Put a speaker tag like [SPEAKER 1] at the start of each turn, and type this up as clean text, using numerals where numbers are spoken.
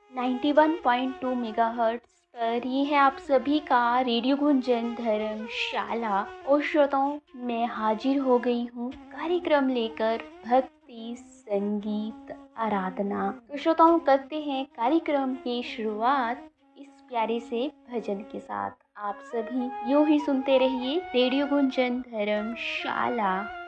[SPEAKER 1] 91.2 megahertz पर ये है आप सभी का रेडियो गुंजन धर्मशाला। और श्रोताओं, मैं हाजिर हो गई हूँ कार्यक्रम लेकर, भक्ति संगीत आराधना। तो श्रोताओं, करते हैं कार्यक्रम की शुरुआत इस प्यारे से भजन के साथ। आप सभी यूं ही सुनते रहिए रेडियो गुंजन धर्मशाला।